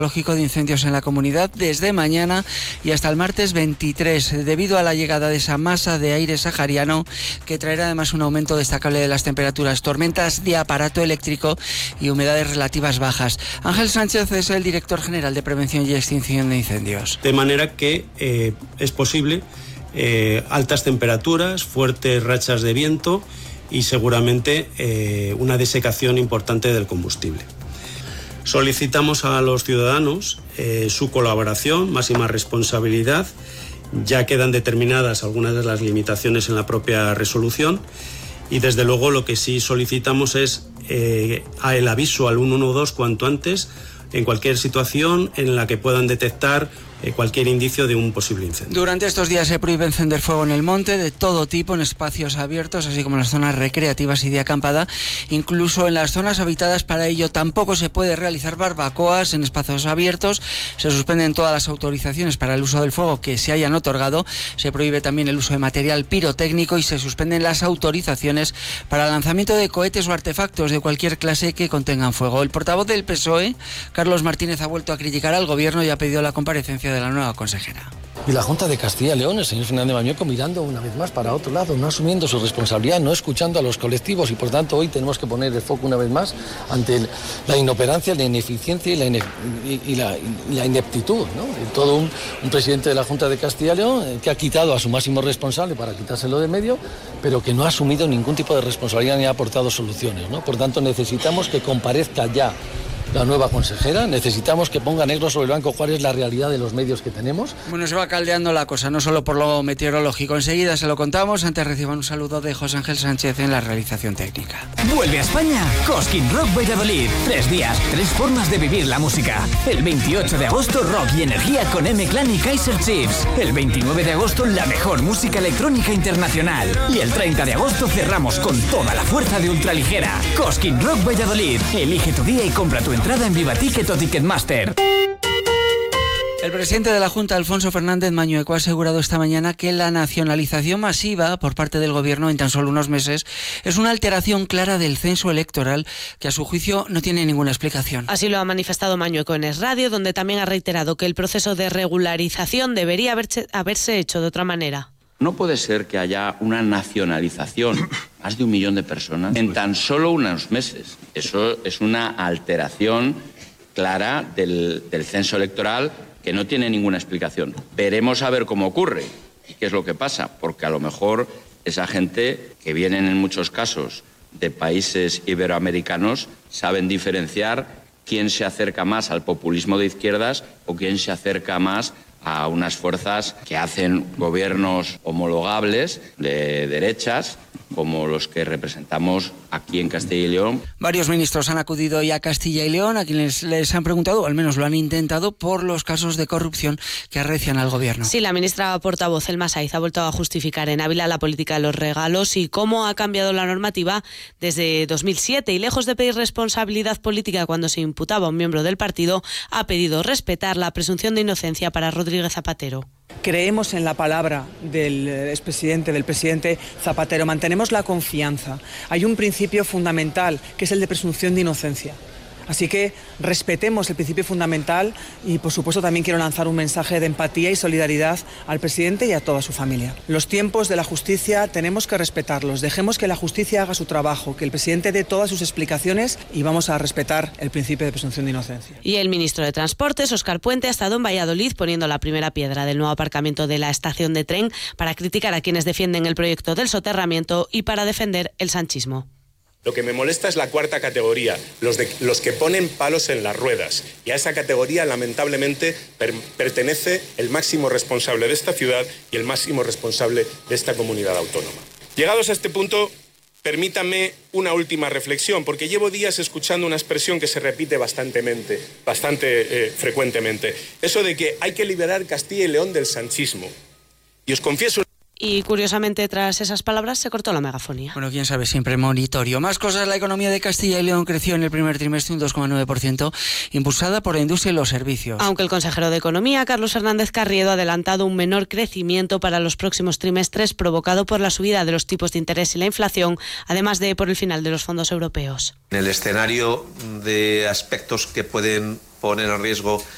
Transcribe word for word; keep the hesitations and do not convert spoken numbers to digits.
Lógico de incendios en la comunidad desde mañana y hasta el martes veintitrés, debido a la llegada de esa masa de aire sahariano que traerá además un aumento destacable de las temperaturas, tormentas de aparato eléctrico y humedades relativas bajas. Ángel Sánchez es el director general de Prevención y Extinción de Incendios. De manera que eh, es posible eh, altas temperaturas, fuertes rachas de viento y seguramente eh, una desecación importante del combustible. Solicitamos a los ciudadanos eh, su colaboración, máxima responsabilidad. Ya quedan determinadas algunas de las limitaciones en la propia resolución y desde luego lo que sí solicitamos es eh, el aviso al ciento doce cuanto antes en cualquier situación en la que puedan detectar eh, cualquier indicio de un posible incendio. Durante estos días se prohíbe encender fuego en el monte de todo tipo, en espacios abiertos, así como en las zonas recreativas y de acampada, incluso en las zonas habitadas. Para ello tampoco se puede realizar barbacoas en espacios abiertos. Se suspenden todas las autorizaciones para el uso del fuego que se hayan otorgado. Se prohíbe también el uso de material pirotécnico y se suspenden las autorizaciones para el lanzamiento de cohetes o artefactos de cualquier clase que contengan fuego. El portavoz del P S O E, Carlos Martínez, ha vuelto a criticar al Gobierno y ha pedido la comparecencia de la nueva consejera. Y la Junta de Castilla y León, el señor Fernández Mañueco, mirando una vez más para otro lado, no asumiendo su responsabilidad, no escuchando a los colectivos y por tanto hoy tenemos que poner el foco una vez más ante el, la inoperancia, la ineficiencia y la, ine, y, y la, y la ineptitud, ¿no? De todo un, un presidente de la Junta de Castilla y León eh, que ha quitado a su máximo responsable para quitárselo de medio, pero que no ha asumido ningún tipo de responsabilidad ni ha aportado soluciones, ¿no? Por tanto necesitamos que comparezca ya la nueva consejera, necesitamos que ponga negro sobre blanco cuál es la realidad de los medios que tenemos. Bueno, se va caldeando la cosa, no solo por lo meteorológico. Enseguida se lo contamos. Antes reciban un saludo de José Ángel Sánchez en la realización técnica. Vuelve a España Cosquín Rock Valladolid. Tres días, tres formas de vivir la música. El veintiocho de agosto, rock y energía con M-Clan y Kaiser Chiefs. El veintinueve de agosto, la mejor música electrónica internacional. Y el treinta de agosto cerramos con toda la fuerza de ultraligera. Cosquín Rock Valladolid. Elige tu día y compra tu entrada en Viva Ticket o Ticketmaster. El presidente de la Junta, Alfonso Fernández Mañueco, ha asegurado esta mañana que la nacionalización masiva por parte del Gobierno en tan solo unos meses es una alteración clara del censo electoral que a su juicio no tiene ninguna explicación. Así lo ha manifestado Mañueco en Es Radio, donde también ha reiterado que el proceso de regularización debería haberse, haberse hecho de otra manera. No puede ser que haya una nacionalización, más de un millón de personas, en tan solo unos meses. Eso es una alteración clara del, del censo electoral que no tiene ninguna explicación. Veremos a ver cómo ocurre y qué es lo que pasa, porque a lo mejor esa gente que vienen en muchos casos de países iberoamericanos saben diferenciar quién se acerca más al populismo de izquierdas o quién se acerca más a unas fuerzas que hacen gobiernos homologables de derechas, como los que representamos aquí en Castilla y León. Varios ministros han acudido hoy a Castilla y León, a quienes les han preguntado, o al menos lo han intentado, por los casos de corrupción que arrecian al Gobierno. Sí, la ministra portavoz Elma Saiz ha vuelto a justificar en Ávila la política de los regalos y cómo ha cambiado la normativa desde dos mil siete, y lejos de pedir responsabilidad política cuando se imputaba a un miembro del partido, ha pedido respetar la presunción de inocencia para Rodríguez Zapatero. Creemos en la palabra del expresidente, del presidente Zapatero, mantenemos la confianza. Hay un principio fundamental que es el de presunción de inocencia. Así que respetemos el principio fundamental y, por supuesto, también quiero lanzar un mensaje de empatía y solidaridad al presidente y a toda su familia. Los tiempos de la justicia tenemos que respetarlos. Dejemos que la justicia haga su trabajo, que el presidente dé todas sus explicaciones y vamos a respetar el principio de presunción de inocencia. Y el ministro de Transportes, Óscar Puente, ha estado en Valladolid poniendo la primera piedra del nuevo aparcamiento de la estación de tren para criticar a quienes defienden el proyecto del soterramiento y para defender el sanchismo. Lo que me molesta es la cuarta categoría, los, de, los que ponen palos en las ruedas. Y a esa categoría, lamentablemente, per, pertenece el máximo responsable de esta ciudad y el máximo responsable de esta comunidad autónoma. Llegados a este punto, permítanme una última reflexión, porque llevo días escuchando una expresión que se repite bastantemente, bastante eh, frecuentemente. Eso de que hay que liberar Castilla y León del sanchismo. Y os confieso... Y curiosamente, tras esas palabras, se cortó la megafonía. Bueno, quién sabe, siempre monitorio. Más cosas, la economía de Castilla y León creció en el primer trimestre un dos coma nueve por ciento, impulsada por la industria y los servicios. Aunque el consejero de Economía, Carlos Fernández Carriedo, ha adelantado un menor crecimiento para los próximos trimestres, provocado por la subida de los tipos de interés y la inflación, además de por el final de los fondos europeos. En el escenario de aspectos que pueden poner en riesgo